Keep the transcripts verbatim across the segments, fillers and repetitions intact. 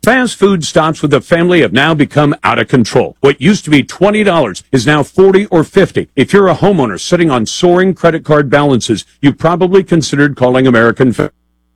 Fast food stops with a family have now become out of control. What used to be twenty dollars is now forty dollars or fifty dollars. If you're a homeowner sitting on soaring credit card balances, you probably considered calling American Family.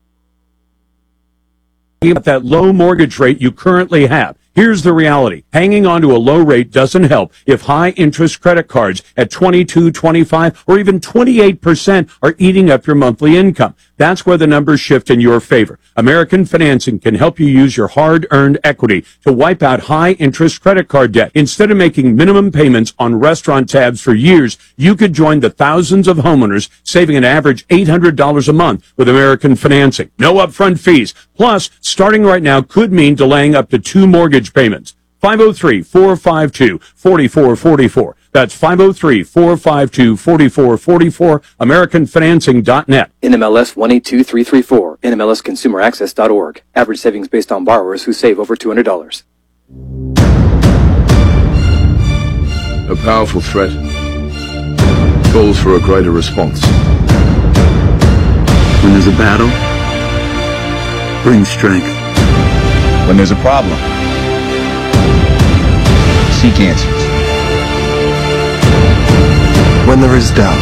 At that low mortgage rate you currently have. Here's the reality. Hanging on to a low rate doesn't help if high interest credit cards at twenty-two, twenty-five, or even twenty-eight percent are eating up your monthly income. That's where the numbers shift in your favor. American Financing can help you use your hard-earned equity to wipe out high-interest credit card debt. Instead of making minimum payments on restaurant tabs for years, you could join the thousands of homeowners saving an average eight hundred dollars a month with American Financing. No upfront fees. Plus, starting right now could mean delaying up to two mortgage payments. five oh three, four five two, four four four four. That's five oh three, four five two, four four four four, American Financing dot net. N M L S one eight two three three four, N M L S consumer access dot org. Average savings based on borrowers who save over two hundred dollars. A powerful threat calls for a greater response. When there's a battle, bring strength. When there's a problem, seek answers. When there is doubt,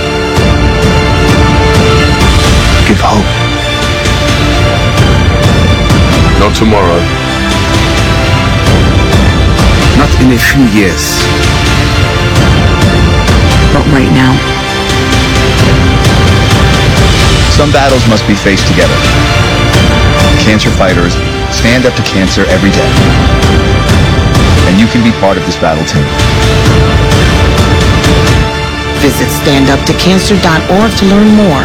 give hope. Not tomorrow. Not in a few years. But right now. Some battles must be faced together. Cancer fighters stand up to cancer every day. And you can be part of this battle too. Visit stand up to cancer dot org to learn more.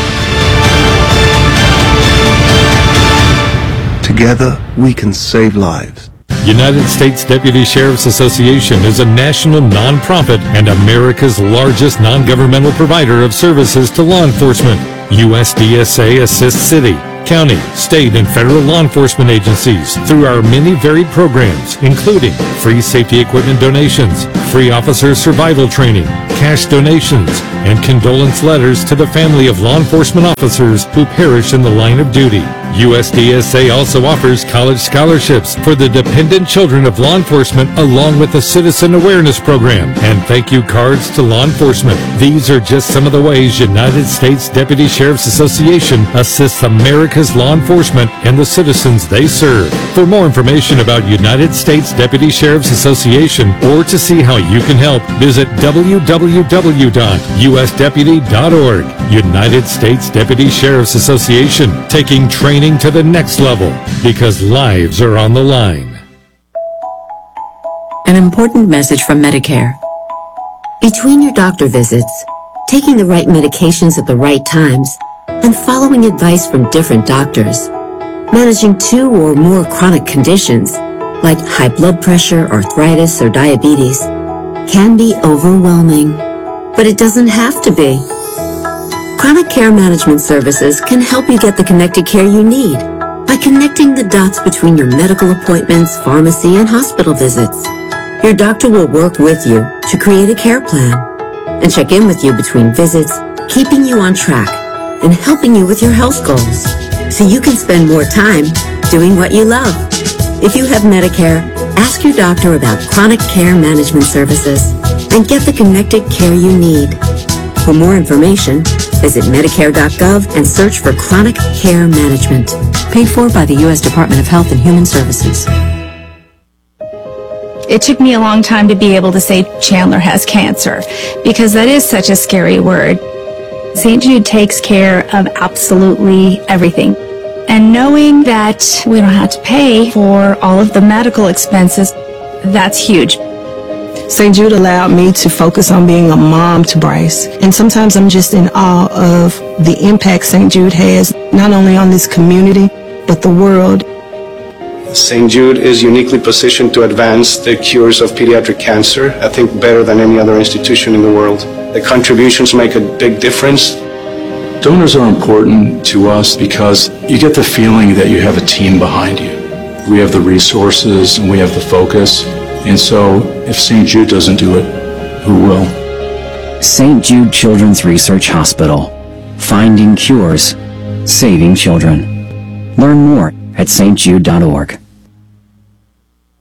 Together, we can save lives. United States Deputy Sheriff's Association is a national nonprofit and America's largest non-governmental provider of services to law enforcement. U S D S A assists city, county, state, and federal law enforcement agencies through our many varied programs, including free safety equipment donations, free officer survival training, cash donations, and condolence letters to the family of law enforcement officers who perish in the line of duty. U S D S A also offers college scholarships for the dependent children of law enforcement, along with a citizen awareness program and thank you cards to law enforcement. These are just some of the ways United States Deputy Sheriff's Association assists America's law enforcement and the citizens they serve. For more information about United States Deputy Sheriff's Association or to see how you can help, visit w w w dot u s deputy dot org. United States Deputy Sheriff's Association, taking training to the next level because lives are on the line. An important message from Medicare. Between your doctor visits, taking the right medications at the right times, and following advice from different doctors, managing two or more chronic conditions like high blood pressure, arthritis, or diabetes can be overwhelming, but it doesn't have to be. Chronic Care Management Services can help you get the connected care you need by connecting the dots between your medical appointments, pharmacy, and hospital visits. Your doctor will work with you to create a care plan and check in with you between visits, keeping you on track and helping you with your health goals so you can spend more time doing what you love. If you have Medicare, ask your doctor about Chronic Care Management Services and get the connected care you need. For more information, visit medicare dot gov and search for Chronic Care Management. Paid for by the U S Department of Health and Human Services. It took me a long time to be able to say Chandler has cancer because that is such a scary word. Saint Jude takes care of absolutely everything. And knowing that we don't have to pay for all of the medical expenses, that's huge. Saint Jude allowed me to focus on being a mom to Bryce. And sometimes I'm just in awe of the impact Saint Jude has, not only on this community, but the world. Saint Jude is uniquely positioned to advance the cures of pediatric cancer, I think better than any other institution in the world. The contributions make a big difference. Donors are important to us because you get the feeling that you have a team behind you. We have the resources and we have the focus. And so, if Saint Jude doesn't do it, who will? Saint Jude Children's Research Hospital. Finding cures. Saving children. Learn more at st jude dot org.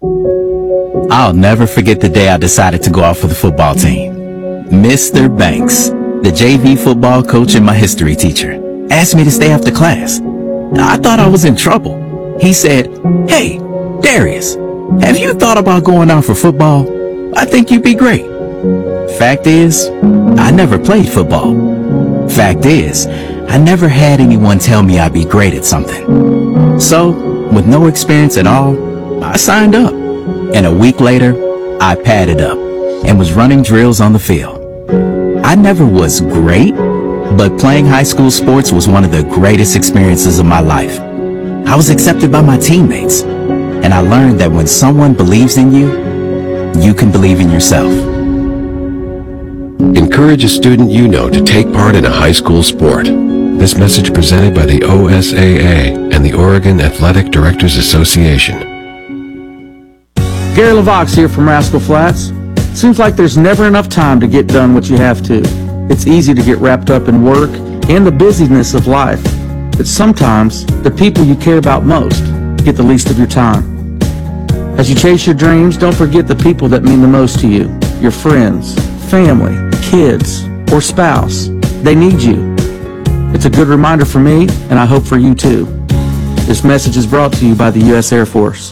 I'll never forget the day I decided to go out for the football team. Mister Banks, the J V football coach and my history teacher, asked me to stay after class. I thought I was in trouble. He said, "Hey, Darius, have you thought about going out for football? I think you'd be great." Fact is, I never played football. Fact is, I never had anyone tell me I'd be great at something. So, with no experience at all, I signed up. And a week later, I padded up and was running drills on the field. I never was great, but playing high school sports was one of the greatest experiences of my life. I was accepted by my teammates, and I learned that when someone believes in you, you can believe in yourself. Encourage a student you know to take part in a high school sport. This message presented by the O S A A and the Oregon Athletic Directors Association. Gary LaVox here from Rascal Flats. Seems like there's never enough time to get done what you have to. It's easy to get wrapped up in work and the busyness of life, but sometimes the people you care about most get the least of your time. As you chase your dreams, don't forget the people that mean the most to you. Your friends, family, kids, or spouse. They need you. It's a good reminder for me, and I hope for you too. This message is brought to you by the U S Air Force.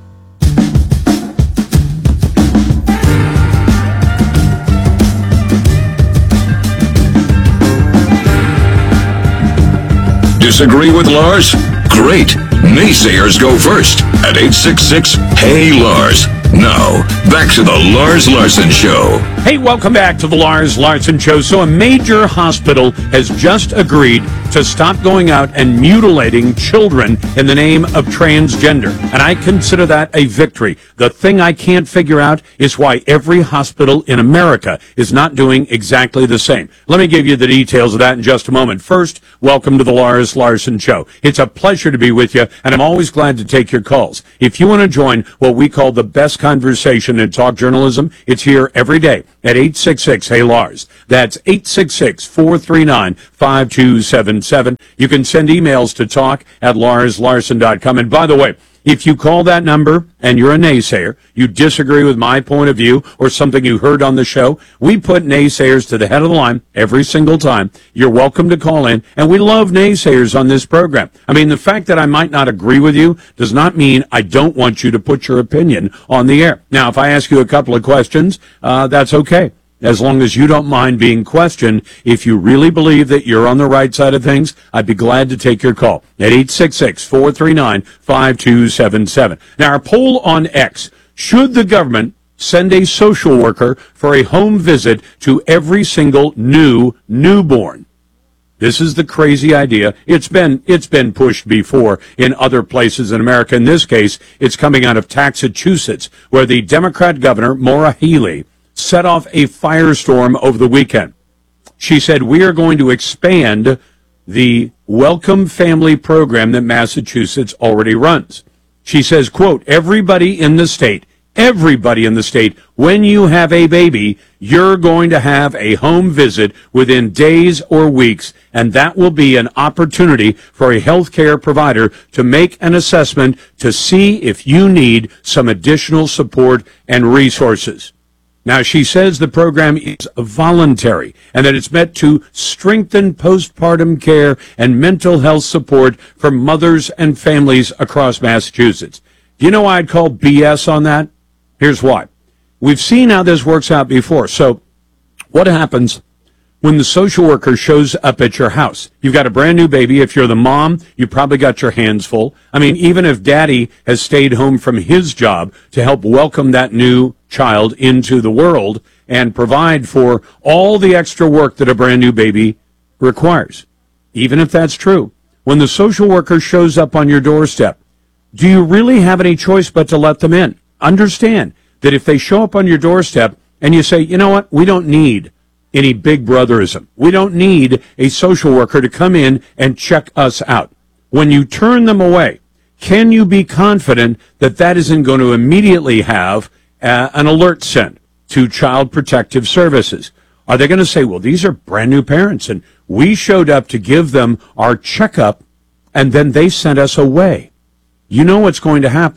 Disagree with Lars? Great. Naysayers go first at eight six six, Hey Lars. Now, back to the Lars Larson Show. Hey, welcome back to the Lars Larson Show. So a major hospital has just agreed to stop going out and mutilating children in the name of transgender. And I consider that a victory. The thing I can't figure out is why every hospital in America is not doing exactly the same. Let me give you the details of that in just a moment. First, welcome to the Lars Larson Show. It's a pleasure to be with you, and I'm always glad to take your calls. If you want to join what we call the best conversation in talk journalism, it's here every day at eight six six, Hey Lars. That's eight six six, four three nine, five two seven seven. You can send emails to talk at lars larson dot com. And by the way, if you call that number and you're a naysayer, you disagree with my point of view or something you heard on the show, we put naysayers to the head of the line every single time. You're welcome to call in, and we love naysayers on this program. I mean, the fact that I might not agree with you does not mean I don't want you to put your opinion on the air. Now, if I ask you a couple of questions, uh, that's okay. As long as you don't mind being questioned, if you really believe that you're on the right side of things, I'd be glad to take your call at eight six six, four three nine, five two seven seven. Now, our poll on X, should the government send a social worker for a home visit to every single new newborn? This is the crazy idea. It's been, it's been pushed before in other places in America. In this case, it's coming out of Massachusetts, where the Democrat governor, Maura Healey, set off a firestorm over the weekend. She said, we are going to expand the Welcome Family program that Massachusetts already runs. She says, quote, everybody in the state, everybody in the state, when you have a baby, you're going to have a home visit within days or weeks, and that will be an opportunity for a healthcare provider to make an assessment to see if you need some additional support and resources. Now, she says the program is voluntary and that it's meant to strengthen postpartum care and mental health support for mothers and families across Massachusetts. Do you know why I'd call B S on that? Here's why. We've seen how this works out before. So what happens when the social worker shows up at your house? You've got a brand new baby. If you're the mom, you probably got your hands full. I mean, even if daddy has stayed home from his job to help welcome that new child into the world and provide for all the extra work that a brand new baby requires. Even if that's true, when the social worker shows up on your doorstep, do you really have any choice but to let them in? Understand that if they show up on your doorstep and you say, you know what, we don't need any big brotherism. We don't need a social worker to come in and check us out. When you turn them away, can you be confident that that isn't going to immediately have uh, an alert sent to Child Protective Services? Are they going to say, well, these are brand new parents and we showed up to give them our checkup and then they sent us away? You know what's going to happen.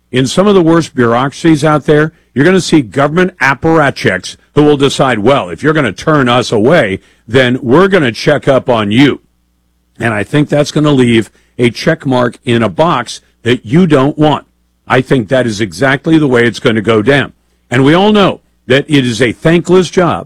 in some of the worst bureaucracies out there, you're going to see government apparatchiks who will decide, well, if you're going to turn us away, then we're going to check up on you. And I think that's going to leave a check mark in a box that you don't want. I think that is exactly the way it's going to go down. And we all know that it is a thankless job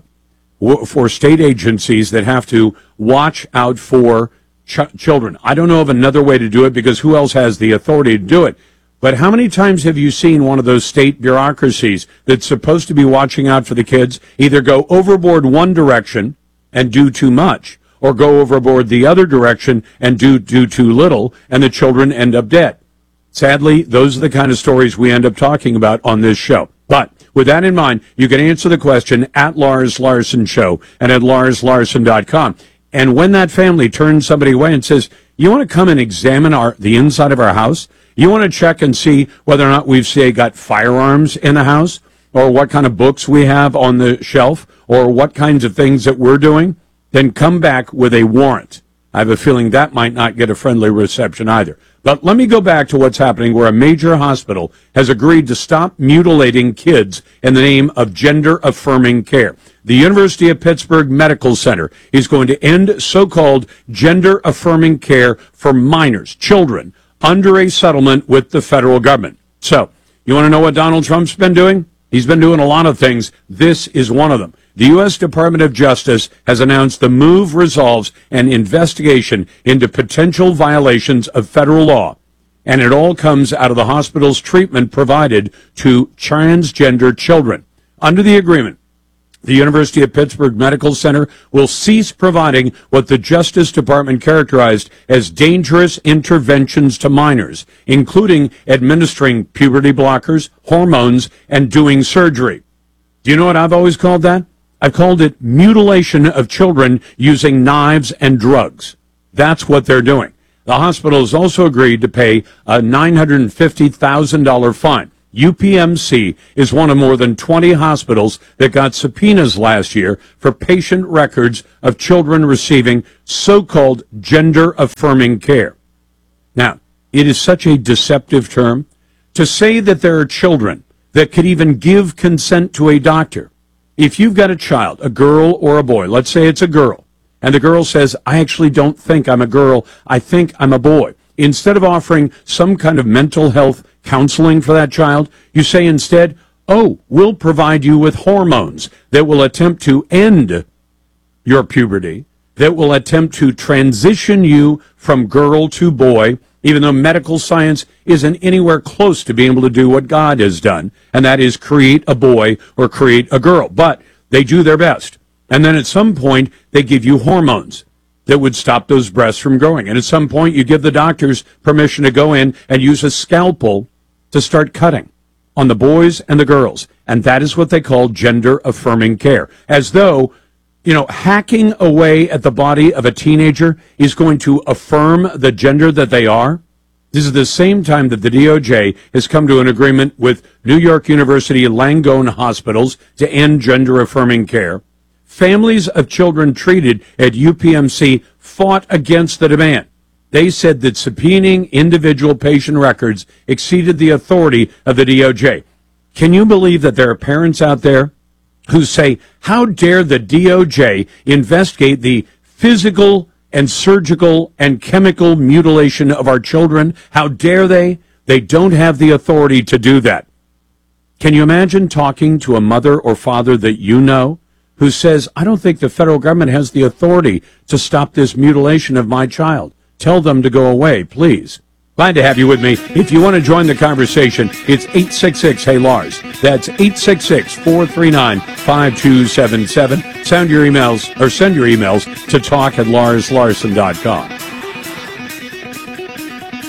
for state agencies that have to watch out for ch- children. I don't know of another way to do it because who else has the authority to do it? But how many times have you seen one of those state bureaucracies that's supposed to be watching out for the kids either go overboard one direction and do too much, or go overboard the other direction and do, do too little, and the children end up dead? Sadly, those are the kind of stories we end up talking about on this show. But with that in mind, you can answer the question at Lars Larson Show and at lars larson dot com. And when that family turns somebody away and says, you want to come and examine our the inside of our house? You want to check and see whether or not we've, say, got firearms in the house, or what kind of books we have on the shelf, or what kinds of things that we're doing? Then come back with a warrant. I have a feeling that might not get a friendly reception either. But let me go back to what's happening where a major hospital has agreed to stop mutilating kids in the name of gender-affirming care. The University of Pittsburgh Medical Center is going to end so-called gender-affirming care for minors, children, under a settlement with the federal government. So, you want to know what Donald Trump's been doing? He's been doing a lot of things. This is one of them. The U S Department of Justice has announced the move resolves an investigation into potential violations of federal law, and it all comes out of the hospital's treatment provided to transgender children. Under the agreement, the University of Pittsburgh Medical Center will cease providing what the Justice Department characterized as dangerous interventions to minors, including administering puberty blockers, hormones, and doing surgery. Do you know what I've always called that? I've called it mutilation of children using knives and drugs. That's what they're doing. The hospital has also agreed to pay a nine hundred fifty thousand dollars fine. U P M C is one of more than twenty hospitals that got subpoenas last year for patient records of children receiving so-called gender-affirming care. Now, it is such a deceptive term to say that there are children that could even give consent to a doctor. If you've got a child, a girl or a boy, let's say it's a girl, and the girl says, I actually don't think I'm a girl, I think I'm a boy. Instead of offering some kind of mental health counseling for that child, you say instead, oh, we'll provide you with hormones that will attempt to end your puberty, that will attempt to transition you from girl to boy, even though medical science isn't anywhere close to being able to do what God has done, and that is create a boy or create a girl. But they do their best. And then at some point, they give you hormones that would stop those breasts from growing. And at some point, you give the doctors permission to go in and use a scalpel to start cutting on the boys and the girls. And that is what they call gender-affirming care. As though, you know, hacking away at the body of a teenager is going to affirm the gender that they are. This is the same time that the D O J has come to an agreement with New York University Langone hospitals to end gender-affirming care. Families of children treated at U P M C fought against the demand. They said that subpoenaing individual patient records exceeded the authority of the D O J. Can you believe that there are parents out there who say, how dare the D O J investigate the physical and surgical and chemical mutilation of our children? How dare they? They don't have the authority to do that. Can you imagine talking to a mother or father that you know who says, I don't think the federal government has the authority to stop this mutilation of my child. Tell them to go away, please. Glad to have you with me. If you want to join the conversation, it's eight six six, hey Lars. That's eight six six, four three nine, five two seven seven. Sound your emails, or send your emails to talk at lars larson dot com.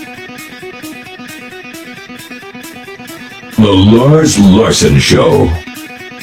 The Lars Larson Show.